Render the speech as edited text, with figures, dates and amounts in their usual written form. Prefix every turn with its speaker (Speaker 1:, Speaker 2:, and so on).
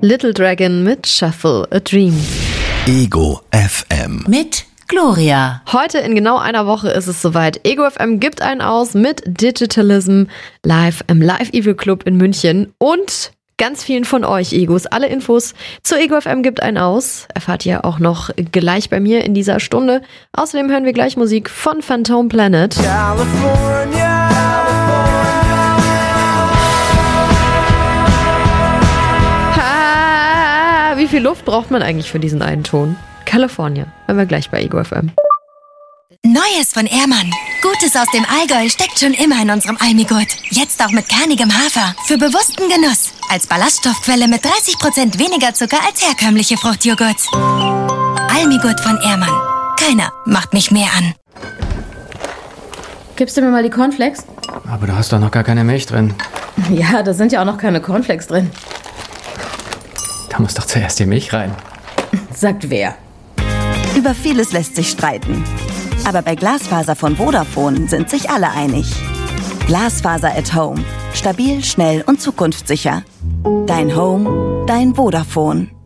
Speaker 1: Little Dragon mit Shuffle a Dream.
Speaker 2: Ego FM.
Speaker 3: Mit Gloria.
Speaker 1: Heute in genau einer Woche ist es soweit. Ego FM gibt einen aus mit Digitalism live im Live Evil Club in München und ganz vielen von euch Egos. Alle Infos zu Ego FM gibt einen aus. Erfahrt ihr auch noch gleich bei mir in dieser Stunde. Außerdem hören wir gleich Musik von Phantom Planet.
Speaker 4: California.
Speaker 1: Wie viel Luft braucht man eigentlich für diesen einen Ton? California. Hören wir gleich bei Ego FM.
Speaker 5: Neues von Ehrmann. Gutes aus dem Allgäu steckt schon immer in unserem Almigurt. Jetzt auch mit kernigem Hafer. Für bewussten Genuss. Als Ballaststoffquelle mit 30% weniger Zucker als herkömmliche Fruchtjoghurt. Almigurt von Ehrmann. Keiner macht mich mehr an.
Speaker 6: Gibst du mir mal die Cornflakes?
Speaker 7: Aber da hast doch noch gar keine Milch drin.
Speaker 6: Ja, da sind ja auch noch keine Cornflakes drin.
Speaker 7: Da muss doch zuerst die Milch rein.
Speaker 6: Sagt wer?
Speaker 8: Über vieles lässt sich streiten. Aber bei Glasfaser von Vodafone sind sich alle einig. Glasfaser at Home. Stabil, schnell und zukunftssicher. Dein Home, dein Vodafone.